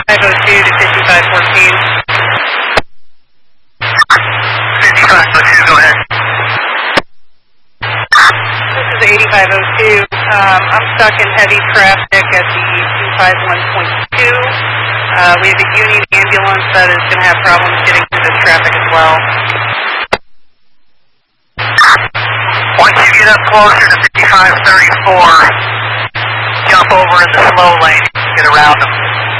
8502 to 5514. 5502, go ahead. This is 8502. I'm stuck in heavy traffic at the 251.2. We have a Union ambulance that is going to have problems getting through this traffic as well. Once you get up closer to 5534, jump over in the slow lane and get around them.